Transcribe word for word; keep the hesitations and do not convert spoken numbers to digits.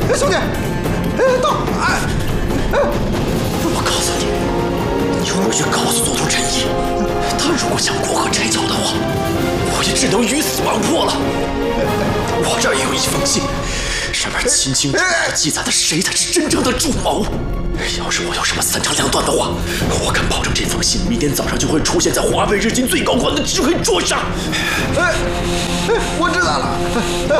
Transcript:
兄弟，到！哎哎， 我告诉你，你回去告诉总督陈毅，他如果想过河拆桥的话，我也只能鱼死网破了。我这儿也有一封信，上面清清楚楚地记载了谁才是真正的主谋。要是我有什么三长两短的话，我敢保证这封信明天早上就会出现在华北日军最高官的指挥桌上。 哎哎，我知道了。